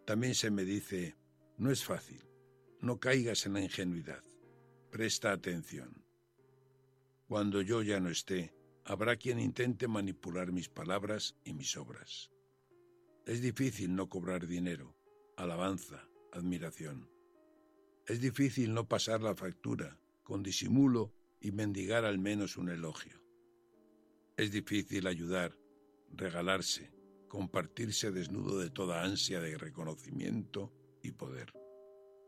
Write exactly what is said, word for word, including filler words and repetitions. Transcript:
También se me dice, no es fácil, no caigas en la ingenuidad, presta atención. Cuando yo ya no esté, habrá quien intente manipular mis palabras y mis obras. Es difícil no cobrar dinero, alabanza, admiración. Es difícil no pasar la factura, con disimulo y mendigar al menos un elogio. Es difícil ayudar, regalarse, compartirse desnudo de toda ansia de reconocimiento y poder.